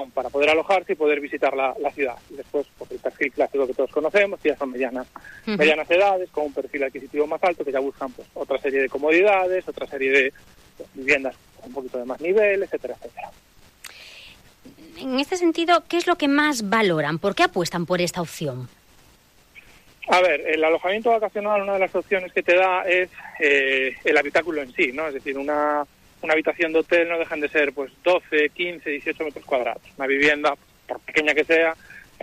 para poder alojarse y poder visitar la ciudad. Y después, pues el perfil clásico que todos conocemos, que ya son medianas edades, con un perfil adquisitivo más alto, que ya buscan pues otra serie de comodidades, otra serie de viviendas con un poquito de más nivel, etcétera, etcétera. En este sentido, ¿qué es lo que más valoran? ¿Por qué apuestan por esta opción? A ver, el alojamiento vacacional, una de las opciones que te da es el habitáculo en sí, ¿no? Es decir, una habitación de hotel no dejan de ser pues 12, 15, 18 metros cuadrados. Una vivienda, por pequeña que sea,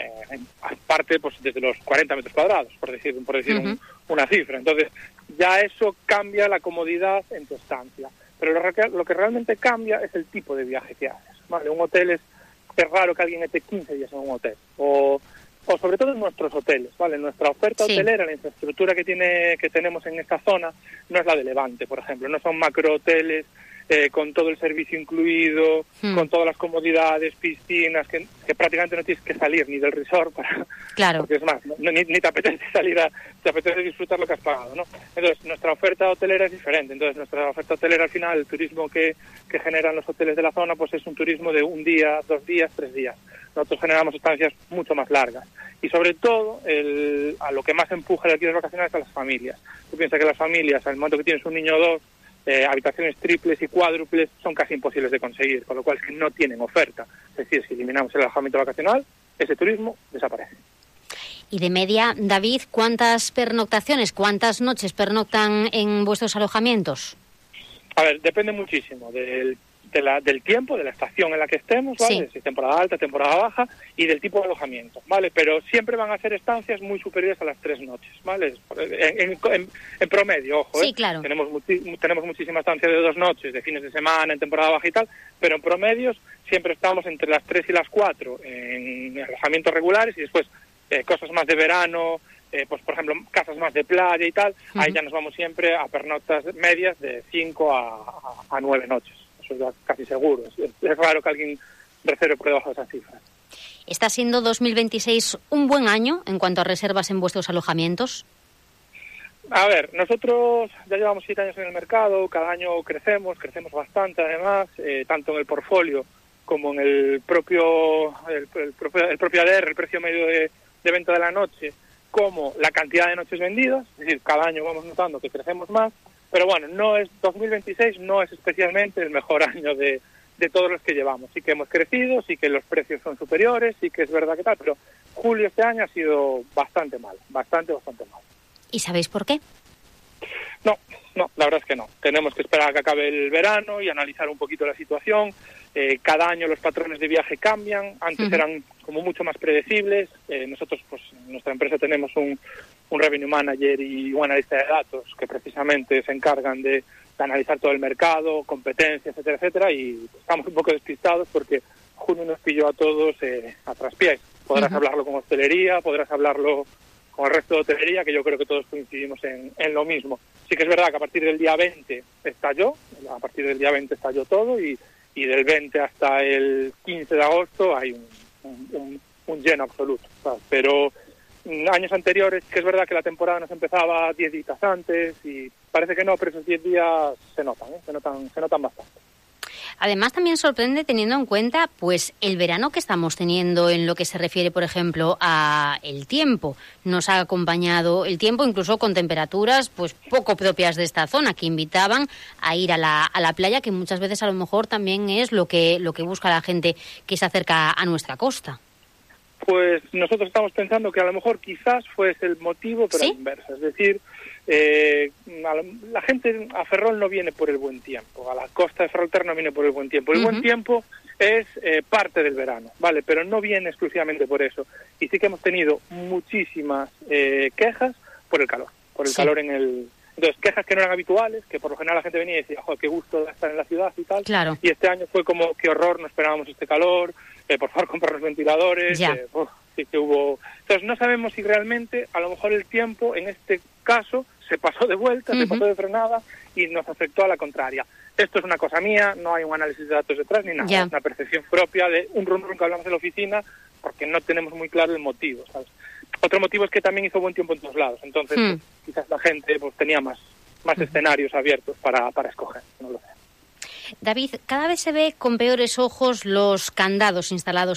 parte pues desde los 40 metros cuadrados, por decir una cifra. Entonces, ya eso cambia la comodidad en tu estancia. Pero lo que realmente cambia es el tipo de viaje que haces, ¿vale? Un hotel es raro que alguien esté 15 días en un hotel. O sobre todo en nuestros hoteles, ¿vale? Nuestra oferta hotelera, la infraestructura que tenemos en esta zona, no es la de Levante, por ejemplo. No son macrohoteles con todo el servicio incluido, con todas las comodidades, piscinas, que prácticamente no tienes que salir ni del resort claro. Porque es más, ni te apetece salir, te apetece disfrutar lo que has pagado, ¿no? Entonces, nuestra oferta hotelera es diferente. Entonces, nuestra oferta hotelera, al final, el turismo que generan los hoteles de la zona, pues es un turismo de 1 día, 2 días, 3 días. Nosotros generamos estancias mucho más largas. Y sobre todo, a lo que más empuja el alquiler vacacional es a las familias. Tú piensas que las familias, al momento que tienes un niño o dos, habitaciones triples y cuádruples son casi imposibles de conseguir, con lo cual es que no tienen oferta. Es decir, si eliminamos el alojamiento vacacional, ese turismo desaparece. Y de media, David, ¿cuántas pernoctaciones, cuántas noches pernoctan en vuestros alojamientos? A ver, depende muchísimo del tiempo, de la estación en la que estemos, ¿vale? Sí. Si es temporada alta, temporada baja, y del tipo de alojamiento, ¿vale? Pero siempre van a ser estancias muy superiores a las 3 noches, ¿vale? En promedio, ojo, Sí, claro. Tenemos muchísimas estancias de 2 noches, de fines de semana, en temporada baja y tal, pero en promedios siempre estamos entre las 3 y las 4 en alojamientos regulares, y después cosas más de verano, pues por ejemplo, casas más de playa y tal, ahí ya nos vamos siempre a pernoctas medias de 5 a 9 noches. Eso ya casi seguro. Es raro que alguien reserve por debajo de esas cifras. ¿Está siendo 2026 un buen año en cuanto a reservas en vuestros alojamientos? A ver, nosotros ya llevamos 7 años en el mercado, cada año crecemos bastante además, tanto en el portfolio como en el propio ADR, el precio medio de venta de la noche, como la cantidad de noches vendidas. Es decir, cada año vamos notando que crecemos más. Pero bueno, 2026 no es especialmente el mejor año de todos los que llevamos. Sí que hemos crecido, sí que los precios son superiores, sí que es verdad que tal, pero julio este año ha sido bastante mal, bastante mal. ¿Y sabéis por qué? No, la verdad es que no. Tenemos que esperar a que acabe el verano y analizar un poquito la situación. Cada año los patrones de viaje cambian. Antes eran como mucho más predecibles. Nosotros, pues, en nuestra empresa tenemos un revenue manager y un analista de datos que precisamente se encargan de analizar todo el mercado, competencias, etcétera, etcétera, y estamos un poco despistados porque junio nos pilló a todos a traspiés. Podrás hablarlo con hostelería, podrás hablarlo con el resto de hotelería, que yo creo que todos coincidimos en lo mismo. Sí que es verdad que a partir del día 20 estalló todo, y del 20 hasta el 15 de agosto hay un lleno absoluto, ¿sabes? Pero años anteriores, que es verdad que la temporada nos empezaba 10 días antes, y parece que no, pero esos 10 días se notan bastante. Además, también sorprende teniendo en cuenta pues el verano que estamos teniendo en lo que se refiere, por ejemplo, a el tiempo. Nos ha acompañado el tiempo incluso con temperaturas pues poco propias de esta zona, que invitaban a ir a la playa, que muchas veces a lo mejor también es lo que busca la gente que se acerca a nuestra costa. Pues nosotros estamos pensando que a lo mejor quizás fue ese el motivo, pero ¿sí? A la inversa. Es decir, la gente a Ferrol no viene por el buen tiempo, a la costa de Ferrolterra no viene por el buen tiempo. El buen tiempo es parte del verano, ¿vale? Pero no viene exclusivamente por eso. Y sí que hemos tenido muchísimas quejas por el calor, calor en el... Entonces, quejas que no eran habituales, que por lo general la gente venía y decía, joder, qué gusto estar en la ciudad y tal. Claro. Y este año fue como, qué horror, no esperábamos este calor, por favor, comprar los ventiladores. Sí que hubo... Entonces, no sabemos si realmente, a lo mejor el tiempo, en este caso, se pasó de vuelta, se pasó de frenada y nos afectó a la contraria. Esto es una cosa mía, no hay un análisis de datos detrás ni nada. Es una percepción propia de un rum que hablamos en la oficina, porque no tenemos muy claro el motivo, ¿sabes? Otro motivo es que también hizo buen tiempo en todos lados, entonces pues, quizás la gente pues tenía más escenarios abiertos para escoger, no lo sé. David, cada vez se ve con peores ojos los candados instalados